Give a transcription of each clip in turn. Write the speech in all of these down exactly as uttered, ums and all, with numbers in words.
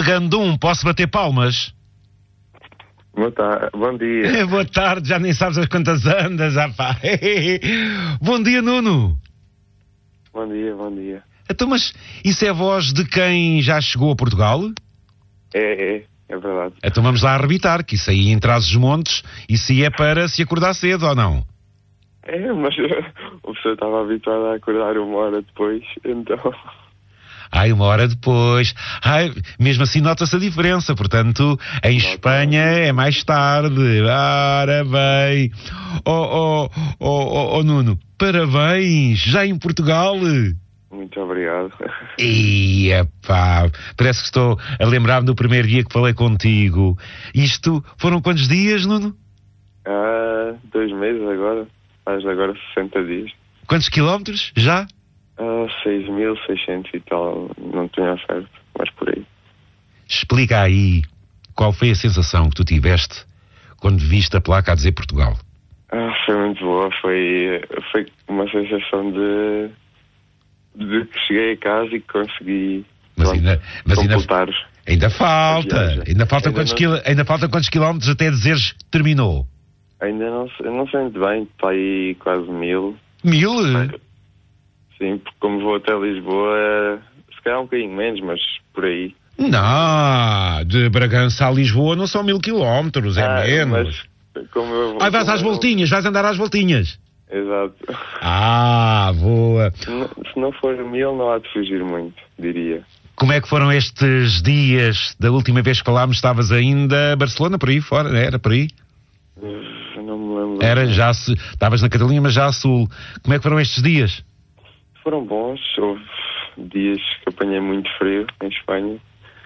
Legandum, posso bater palmas? Boa tarde, bom dia. Boa tarde, já nem sabes as quantas andas, rapaz. Bom dia, Nuno. Bom dia, bom dia. Então, mas isso é a voz de quem já chegou a Portugal? É, é, é verdade. Então vamos lá arrebitar, que isso aí em Trás-os-Montes, isso aí é para se acordar cedo, ou não? É, mas o pessoal estava habituado a acordar uma hora depois, então... Ai, uma hora depois. Ai, mesmo assim nota-se a diferença. Portanto, em Nota. Espanha é mais tarde. Ora bem. Oh, oh, oh, oh, oh, Nuno, parabéns. Já em Portugal. Muito obrigado. E pá, parece que estou a lembrar-me do primeiro dia que falei contigo. Isto foram quantos dias, Nuno? Ah, dois meses agora. Faz agora sessenta dias. Quantos quilómetros já? Uh, seis mil e seiscentos e tal, não tinha certo, mas por aí. Explica aí qual foi a sensação que tu tiveste quando viste a placa a dizer Portugal. Ah, foi muito boa, foi, foi uma sensação de, de que cheguei a casa e que consegui mas ainda, mas completar. Ainda, ainda falta, ainda falta, ainda, quantos não... quil, ainda falta quantos quilómetros até dizeres que terminou? Ainda não, não sei muito bem, está aí quase mil. Mil? Mas, sim, porque como vou até Lisboa, é, se calhar um bocadinho menos, mas por aí. Não, de Bragança a Lisboa não são mil quilómetros, é ah, menos. Mas como eu, ah, vais como às eu... voltinhas, vais andar às voltinhas. Exato. Ah, boa. Se não, se não for mil, não há de fugir muito, diria. Como é que foram estes dias? Da última vez que falámos, estavas ainda a Barcelona, por aí fora? Era por aí? Eu não me lembro. Era, já se... Estavas na Catalunha, mas já a sul. Como é que foram estes dias? Foram bons, houve dias que apanhei muito frio em Espanha,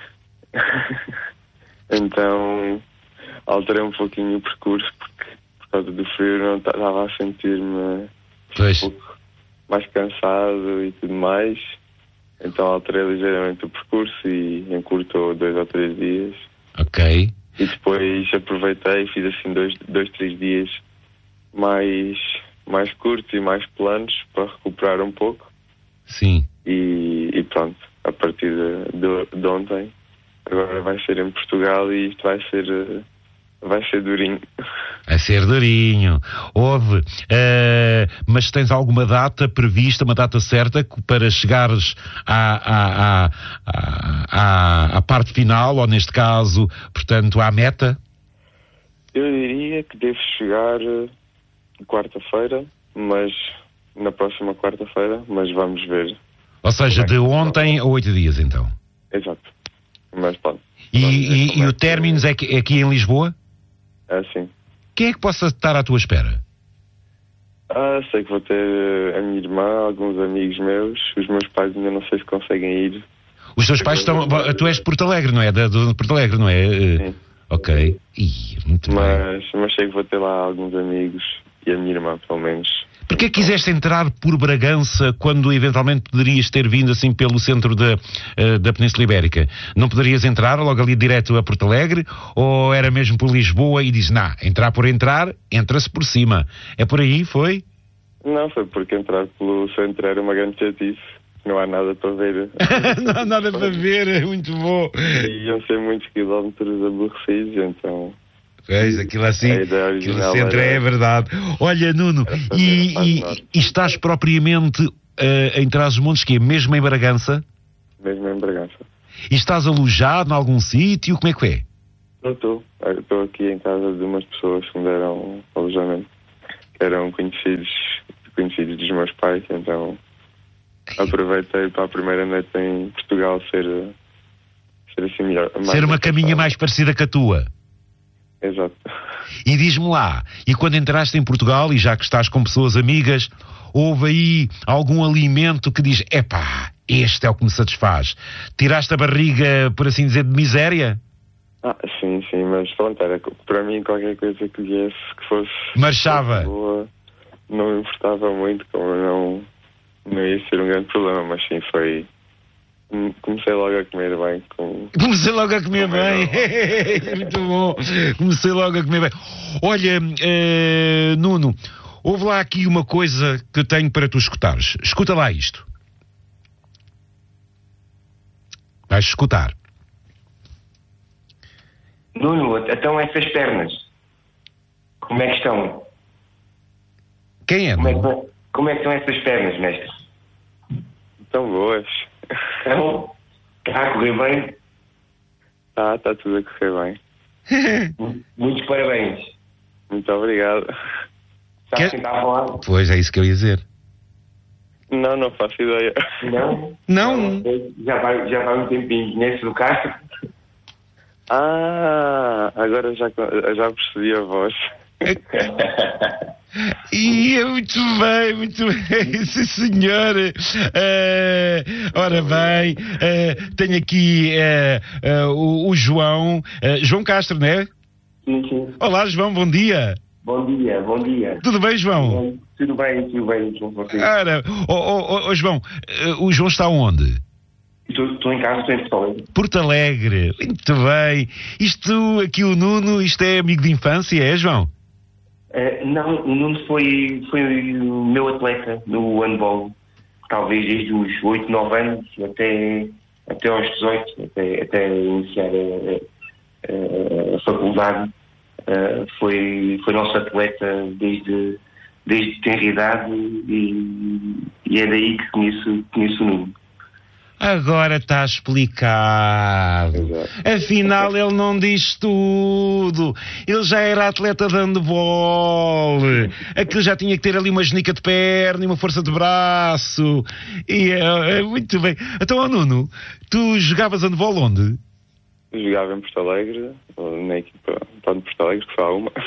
então alterei um pouquinho o percurso porque por causa do frio não estava a sentir-me um pouco mais cansado e tudo mais, então alterei ligeiramente o percurso e encurtou dois ou três dias. Ok. E depois aproveitei e fiz assim dois, dois, três dias mais... mais curtos e mais planos para recuperar um pouco. Sim. E, e pronto, a partir de, de, de ontem, agora vai ser em Portugal e isto vai ser, vai ser durinho. Vai ser durinho. Houve, uh, mas tens alguma data prevista, uma data certa para chegares à, à, à, à, à parte final, ou neste caso, portanto, à meta? Eu diria que devo chegar quarta-feira, mas na próxima quarta-feira, mas vamos ver. Ou seja, de ontem a oito dias, então. Exato. Mas pronto. E, e, e o término é, é aqui em Lisboa? É, sim. Quem é que possa estar à tua espera? Ah, sei que vou ter a minha irmã, alguns amigos meus, os meus pais ainda não sei se conseguem ir. Os teus pais estão... Tu és de Porto Alegre, não é? De, de Porto Alegre, não é? Sim. Ok. Ih, muito mas, bem. mas sei que vou ter lá alguns amigos e a minha irmã, pelo menos. Porquê então... quiseste entrar por Bragança quando eventualmente poderias ter vindo assim pelo centro da, uh, da Península Ibérica? Não poderias entrar logo ali direto a Porto Alegre? Ou era mesmo por Lisboa e diz, não, entrar por entrar, entra-se por cima. É por aí, foi? Não, foi porque entrar pelo centro era uma grande chatice. Não há nada para ver. Não há nada para ver, é muito bom. E iam ser muitos quilómetros aborrecidos, então... Pois, aquilo assim, aquilo centro era... é verdade. Olha, Nuno, e, e, e estás propriamente uh, em Trás-os-Montes, que é mesmo em Bragança? Mesmo em Bragança. E estás alojado em algum sítio? Como é que é? Não estou. Estou aqui em casa de umas pessoas que me deram alojamento, que eram conhecidos, conhecidos dos meus pais, então... aproveitei para a primeira noite em Portugal ser, ser assim melhor. Ser uma caminha mais parecida com a tua. Exato. E diz-me lá, e quando entraste em Portugal, e já que estás com pessoas amigas, houve aí algum alimento que diz, epá, este é o que me satisfaz? Tiraste a barriga, por assim dizer, de miséria? Ah, sim, sim, mas pronto, era para mim qualquer coisa que viesse, que fosse... Marchava? Boa, não me importava muito, como não... não ia ser um grande problema, mas sim, foi... Comecei logo a comer bem. Com... Comecei logo a comer bem. Muito bom. Comecei logo a comer bem. Olha, uh, Nuno, houve lá aqui uma coisa que tenho para tu escutares. Escuta lá isto. Vais escutar. Nuno, então essas pernas, como é que estão? Quem é, como é Nuno? que, como é que estão essas pernas, mestre? Estão boas. Estão? Está a correr bem? Está, está tudo a correr bem. Muitos parabéns. Muito obrigado. Sabe quem está a falar? Pois, é isso que eu ia dizer. Não, não faço ideia. Não? Não. Já vai, já vai um tempinho. Conhece o Castro? Ah, agora já, já percebi a voz. E é muito bem, muito bem, sim senhor. Uh, ora bem, uh, tenho aqui uh, uh, o, o João, uh, João Castro, não é? Sim, sim. Olá, João, bom dia. Bom dia, bom dia. Tudo bem, João? Tudo bem, tudo bem com vocês. Ora, oh, oh, oh, João, uh, o João está onde? Estou, estou em casa, estou em Porto Alegre. Porto Alegre, muito bem. Isto, aqui o Nuno, isto é amigo de infância, é, João? Uh, não, o Nuno foi, foi o meu atleta no handball, talvez desde os oito, nove anos até, até aos dezoito, até, até iniciar a, a, a faculdade. Uh, foi, foi nosso atleta desde, desde tenra idade e, e é daí que conheço, conheço o Nuno. Agora está explicado. Exato. Afinal, ele não diz tudo. Ele já era atleta de handball. Aquilo já tinha que ter ali uma genica de perna e uma força de braço. E é, é muito bem. Então, oh, Nuno, tu jogavas handball onde? Jogava em Porto Alegre, na equipa de Porto Alegre, que foi a uma.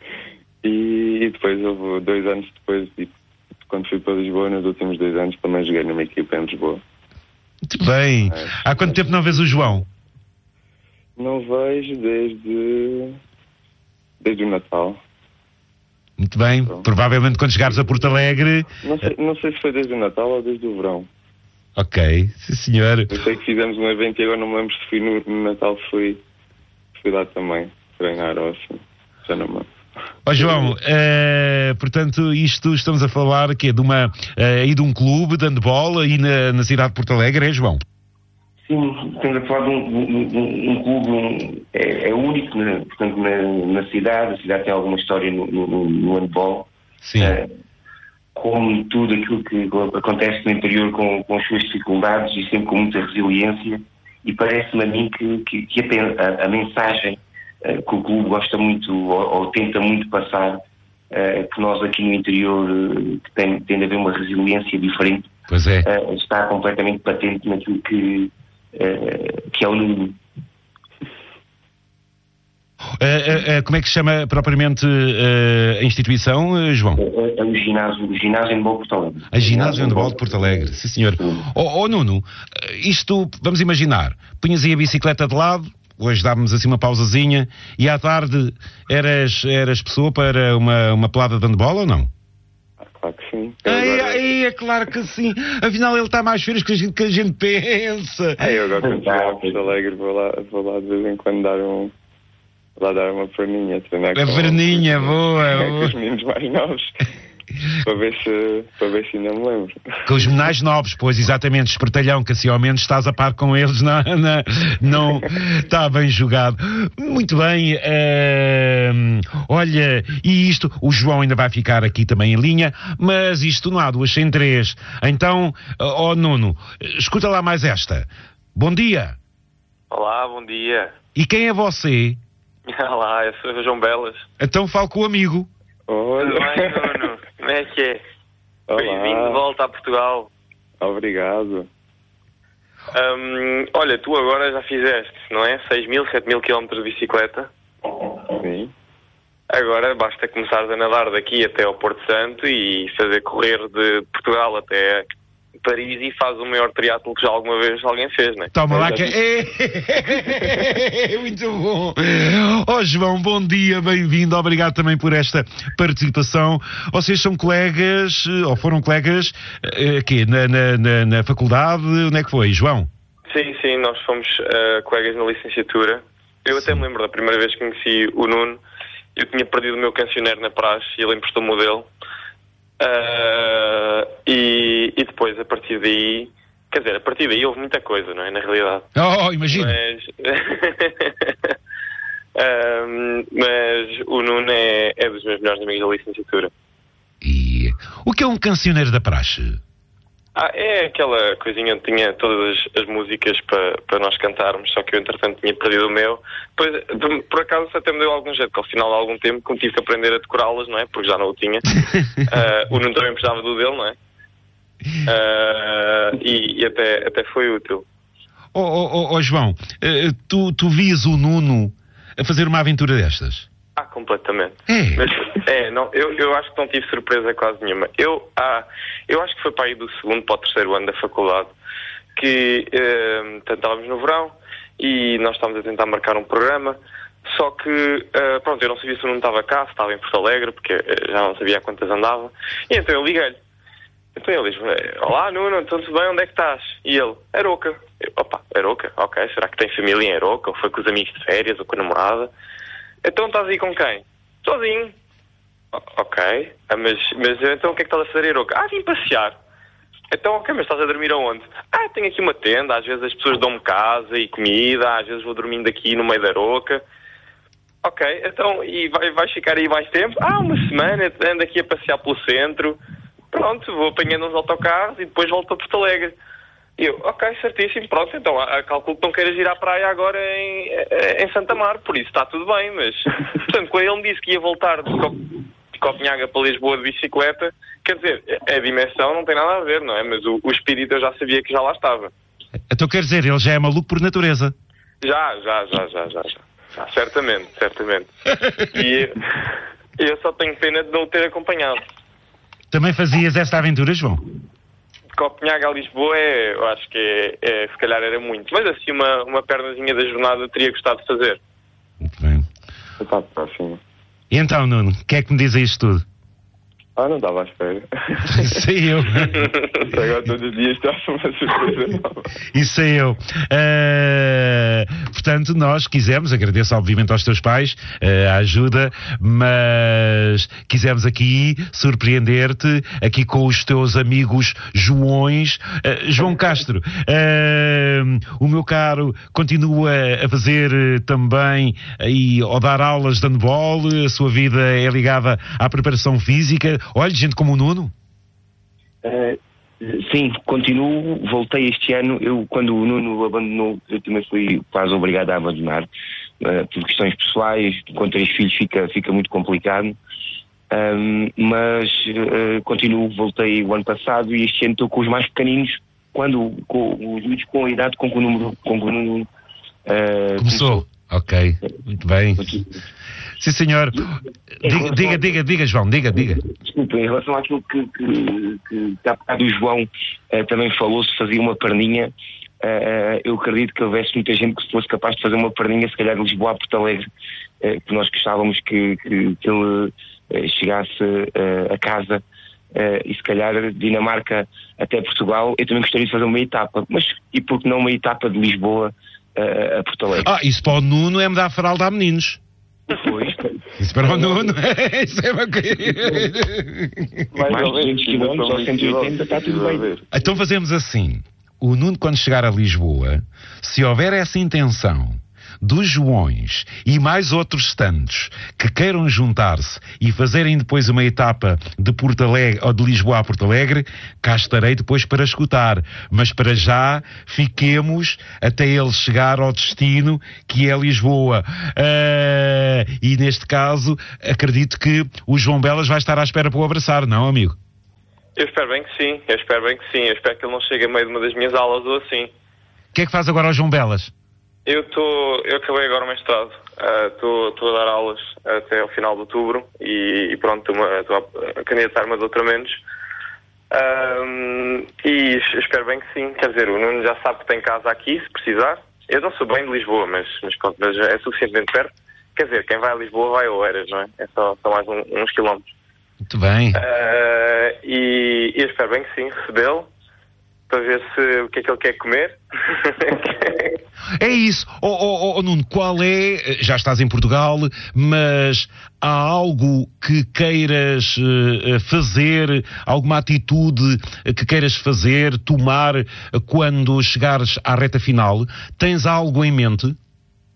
E, e depois, houve dois anos depois, e quando fui para Lisboa, nos últimos dois anos, também joguei numa equipa em Lisboa. Muito bem. Há quanto tempo não vês o João? Não vejo desde, desde o Natal. Muito bem. Então. Provavelmente quando chegares a Porto Alegre... Não sei, não sei se foi desde o Natal ou desde o verão. Ok, sim senhor. Eu sei que fizemos um evento e agora não me lembro se fui no, no Natal, fui, fui lá também, treinar ou assim. Já não me lembro. Ó João, uh, portanto, isto estamos a falar que é de uma, uh, aí de um clube de handball aí na, na cidade de Porto Alegre, é, João? Sim, estamos a falar de um, um, um, um clube, um, é, é único, né? Portanto, na, na cidade, a cidade tem alguma história no, no, no handball. Sim. Uh, como tudo aquilo que acontece no interior com, com as suas dificuldades e sempre com muita resiliência, e parece-me a mim que, que, que a, a mensagem uh, que o clube gosta muito ou, ou tenta muito passar, uh, que nós aqui no interior uh, que tem, tem de haver uma resiliência diferente, pois é. uh, está completamente patente naquilo que, uh, que é o Nuno. Uh, uh, uh, como é que se chama propriamente uh, a instituição, uh, João? É, é o ginásio, o ginásio handball de Porto Alegre. A ginásio handball de Porto Alegre, sim senhor. Ó oh, Nuno, isto, vamos imaginar, punhas aí a bicicleta de lado, hoje dávamos assim uma pausazinha, e à tarde eras, eras pessoa para uma, uma pelada de handball ou não? Ah, claro que sim. Ai, agora... ai, é claro que sim. Afinal ele está mais feliz que a gente, que a gente pensa. Ai, eu agora quando chegar a Porto Alegre vou lá, vou lá de vez em quando dar um... lá dar uma perninha, treinar a perninha, com, boa, com boa. os meninos mais novos, para ver se, para ver se ainda me lembro. Com os mais novos, pois, exatamente, espertalhão, que assim ao menos estás a par com eles, não, não, não está bem jogado. Muito bem, uh, olha, e isto, o João ainda vai ficar aqui também em linha, mas isto não há duas sem três. Então, ó oh, Nuno, escuta lá mais esta. Bom dia. Olá, bom dia. E quem é você? Olá, eu sou o João Belas. Então falo com o amigo. Olha. Tudo bem, Nuno? Como é que é? Olá. Bem-vindo de volta a Portugal. Obrigado. Um, olha, tu agora já fizeste, não é? seis mil, sete mil quilómetros de bicicleta. Sim. Agora basta começares a nadar daqui até ao Porto Santo e fazer correr de Portugal até Paris e faz o maior triatlo que já alguma vez alguém fez, não é? Toma lá que é... Muito bom. Ó oh, João, bom dia, bem-vindo, obrigado também por esta participação. Vocês são colegas, ou foram colegas, aqui na, na, na, na faculdade, onde é que foi, João? Sim, sim, nós fomos uh, colegas na licenciatura. Eu até me lembro da primeira vez que conheci o Nuno, eu tinha perdido o meu cancioneiro na praxe e ele emprestou-me o dele. Uh, e, e depois, a partir daí, quer dizer, a partir daí houve muita coisa, não é? Na realidade. Oh, imagina. Mas, Uh, mas o Nuno é, é dos meus melhores amigos da licenciatura. E o que é um cancioneiro da praxe? Ah, é aquela coisinha onde tinha todas as, as músicas para, para nós cantarmos, só que eu entretanto tinha perdido o meu. Depois, por acaso, até me deu algum jeito, que ao final de algum tempo, como tive que aprender a decorá-las, não é? Porque já não o tinha. uh, o Nuno também precisava do dele, não é? Uh, e e até, até foi útil. Oh, oh, oh, oh João, uh, tu, tu vias o Nuno a fazer uma aventura destas? Ah, completamente. É. Mas, é, não, eu, eu acho que não tive surpresa quase nenhuma. Eu, ah, eu acho que foi para aí do segundo para o terceiro ano da faculdade que eh, estávamos no verão e nós estávamos a tentar marcar um programa, só que, eh, pronto, eu não sabia se o Nuno estava cá, se estava em Porto Alegre, porque eh, já não sabia a quantas andava, e então eu liguei-lhe. Então ele diz, olá Nuno, então tudo bem, onde é que estás? E ele, Aroca. Eu, opa, Aroca? Ok, será que tem família em Aroca? Ou foi com os amigos de férias, ou com a namorada? Então estás aí com quem? Sozinho. O- ok. Ah, mas, mas então o que é que estás a fazer, Aroca? Ah, vim passear. Então, ok, mas estás a dormir aonde? Ah, tenho aqui uma tenda, às vezes as pessoas dão-me casa e comida, às vezes vou dormindo aqui no meio da Aroca. Ok, então, e vai, vais ficar aí mais tempo? Ah, uma semana, ando aqui a passear pelo centro. Pronto, vou apanhando uns autocarros e depois volto para Porto Alegre. E eu, ok, certíssimo, pronto, então a, a calculo que não queiras ir à praia agora em, em Santa Mar, por isso está tudo bem, mas... Portanto, quando ele me disse que ia voltar de, Cop de Copenhaga para Lisboa de bicicleta, quer dizer, a dimensão não tem nada a ver, não é? Mas o, o espírito eu já sabia que já lá estava. Então quer dizer, ele já é maluco por natureza? Já, já, já, já, já, já. já certamente, certamente. E eu só tenho pena de não o ter acompanhado. Também fazias esta aventura, João? Copenhaga a Lisboa, é, eu acho que é, é, se calhar era muito. Mas assim, uma, uma pernazinha da jornada teria gostado de fazer. Muito bem. Está próximo. E então, Nuno, o que é que me diz a isto tudo? Ah, não estava à espera. Sei eu. Agora todos os dias está uma surpresa nova. Isso sei eu. Uh, portanto, nós quisemos, agradeço obviamente aos teus pais uh, a ajuda, mas quisemos aqui surpreender-te, aqui com os teus amigos Joões. Uh, João Castro, uh, o meu caro, continua a fazer uh, também uh, e a dar aulas de handball, a sua vida é ligada à preparação física. Olha, gente como o Nuno. Uh, sim, continuo, voltei este ano. Eu, quando o Nuno abandonou, eu também fui quase obrigado a abandonar. Uh, por questões pessoais, com três filhos fica, fica muito complicado. Um, mas uh, continuo, voltei o ano passado e este ano estou com os mais pequeninos, quando com os miúdos com a idade com que o número com que o Nuno uh, começou. começou. Ok, muito bem. Sim, senhor. Diga, diga, diga, diga, João, diga, diga. Desculpa, em relação àquilo que, que, que há bocado o João eh, também falou, se fazia uma perninha, eh, eu acredito que houvesse muita gente que fosse capaz de fazer uma perninha, se calhar de Lisboa a Porto Alegre, eh, que nós gostávamos que, que, que ele eh, chegasse eh, a casa, eh, e se calhar Dinamarca até Portugal. Eu também gostaria de fazer uma etapa, mas e por que não uma etapa de Lisboa eh, a Porto Alegre? Ah, isso para o Nuno é me dar fralda a meninos. Depois, isso para o Nuno, isso é uma coisa. Mais de duzentos quilómetros ou cento e oitenta, está tudo bem. Então fazemos assim: o Nuno, quando chegar a Lisboa, se houver essa intenção dos Joões e mais outros tantos que queiram juntar-se e fazerem depois uma etapa de Porto Alegre ou de Lisboa a Porto Alegre, cá estarei depois para escutar, mas para já fiquemos até ele chegar ao destino que é Lisboa. Uh, e neste caso acredito que o João Belas vai estar à espera para o abraçar, não, amigo? Eu espero bem que sim, eu espero bem que sim, eu espero que ele não chegue a meio de uma das minhas aulas ou assim. O que é que faz agora ao João Belas? Eu estou, eu acabei agora o mestrado, estou uh, a dar aulas até ao final de outubro e, e pronto, estou a, a candidatar-me a doutoramentos um, e espero bem que sim, quer dizer, o Nuno já sabe que tem casa aqui, se precisar. Eu não sou bem de Lisboa, mas, mas, pronto, mas é suficientemente perto, quer dizer, quem vai a Lisboa vai a Oeiras, não é? É só, só mais um, uns quilómetros. Muito bem. Uh, e, e eu espero bem que sim, recebê-lo, para ver se, o que é que ele quer comer. É isso. Oh, oh, oh, Nuno, qual é, já estás em Portugal, mas há algo que queiras uh, fazer, alguma atitude que queiras fazer, tomar, quando chegares à reta final? Tens algo em mente?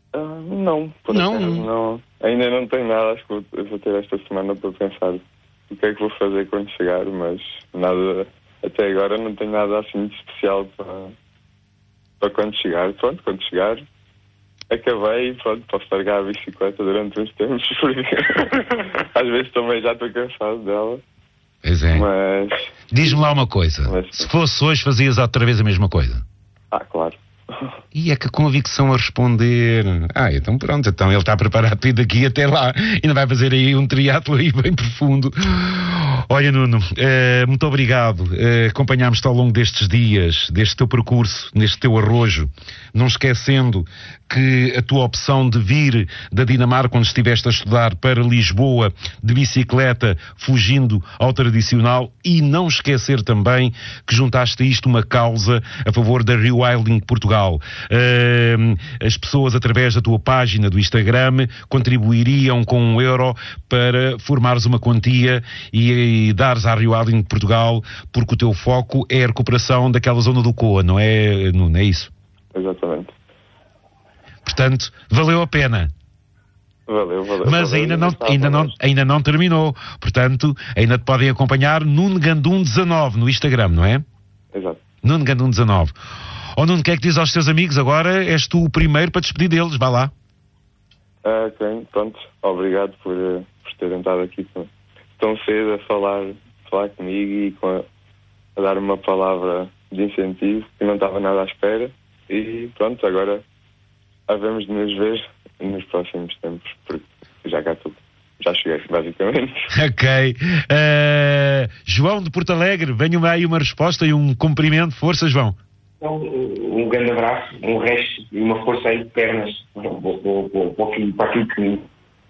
Uh, não, por não. acaso, não. Ainda não tenho nada, acho que vou, eu vou ter esta semana para pensar o que é que vou fazer quando chegar, mas nada, até agora não tenho nada assim de especial para, para quando chegar. Pronto, quando chegar, acabei e pronto, posso largar a bicicleta durante uns tempos, porque às vezes também já estou cansado dela. Pois é. Mas... Diz-me lá uma coisa, mas... se fosse hoje fazias outra vez a mesma coisa? Ah, claro. E é que a convicção a responder. Ah, então pronto, então ele está preparado para ir daqui até lá. Ainda vai fazer aí um triatlo aí bem profundo. Olha, Nuno, uh, muito obrigado. Uh, acompanhámos-te ao longo destes dias, deste teu percurso, neste teu arrojo, não esquecendo que a tua opção de vir da Dinamarca, quando estiveste a estudar, para Lisboa de bicicleta, fugindo ao tradicional, e não esquecer também que juntaste a isto uma causa a favor da Rewilding Portugal. Uh, as pessoas, através da tua página do Instagram, contribuiriam com um euro para formares uma quantia e, e dares à Rewilding Portugal, porque o teu foco é a recuperação daquela zona do C O A, não é, Nuno? É isso? Exatamente. Portanto, valeu a pena. Valeu, valeu. Mas valeu, ainda, não, ainda, não, ainda não terminou. Portanto, ainda te podem acompanhar Nuno Gandum dezanove no Instagram, não é? Exato. Nuno Gandum dezanove. Oh, Nuno, o que é que diz aos teus amigos? Agora és tu o primeiro para despedir deles. Vá lá. Ah, ok, pronto. Obrigado por, uh, por terem estado aqui tão cedo a falar, falar comigo e com a, a dar uma palavra de incentivo que não estava nada à espera. E pronto, agora havemos de nos ver nos próximos tempos, porque já cá estou. Já cheguei, basicamente. Ok. Uh, João de Porto Alegre, venha-me aí uma resposta e um cumprimento. Força, João. Um, um grande abraço, um resto e uma força aí de pernas para aquilo que...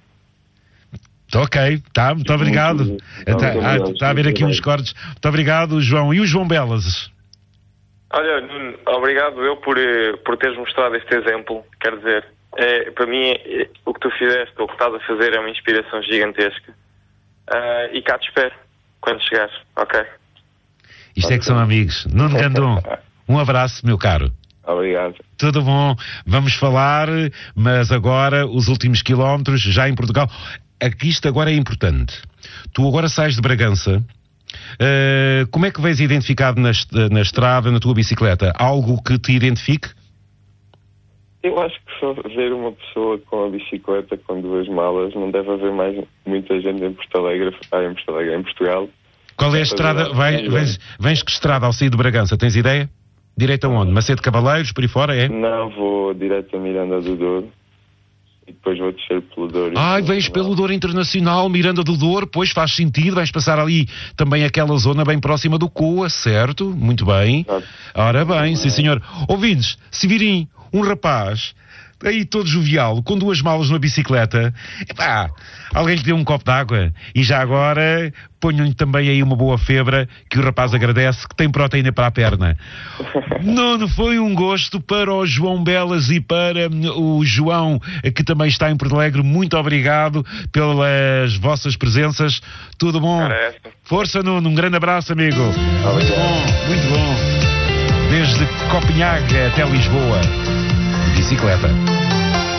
Ok, tá, muito obrigado. Muito, Está muito ah, obrigado. tá a ver aqui uns cortes. Muito obrigado, João. E o João Belas? Olha, Nuno, obrigado eu por, por teres mostrado este exemplo. Quer dizer, é, para mim é, o que tu fizeste, ou o que estás a fazer é uma inspiração gigantesca. Uh, e cá te espero quando chegares, ok? Isto é que são amigos. Nuno Gandum, um abraço, meu caro. Obrigado. Tudo bom, vamos falar, mas agora os últimos quilómetros já em Portugal. Aqui isto agora é importante. Tu agora sais de Bragança. Uh, como é que vês identificado na, na estrada, na tua bicicleta? Algo que te identifique? Eu acho que só ver uma pessoa com a bicicleta com duas malas não deve haver mais muita gente em Porto Alegre, ah, em Porto Alegre, em Portugal. Qual é a estrada? Vai, vens, vens que estrada ao sair de Bragança? Tens ideia? Direito aonde? Macedo Cavaleiros, por aí fora, é? Não, vou direto a Miranda do Douro e depois vou descer pelo Douro. Ai, vens pelo Douro Internacional, Miranda do Douro, pois faz sentido, vais passar ali também aquela zona bem próxima do C O A, certo? Muito bem. Claro. Ora bem, sim senhor. Ouvintes, se virem um rapaz aí todo jovial, com duas malas numa bicicleta, epá, alguém lhe deu um copo de água e já agora ponham-lhe também aí uma boa febra que o rapaz agradece, que tem proteína para a perna. Nuno, foi um gosto para o João Belas e para o João, que também está em Porto Alegre. Muito obrigado pelas vossas presenças. Tudo bom? Parece. Força, Nuno. Um grande abraço, amigo. Obrigado. Muito bom, muito bom. Desde Copenhague até Lisboa. Bicicleta.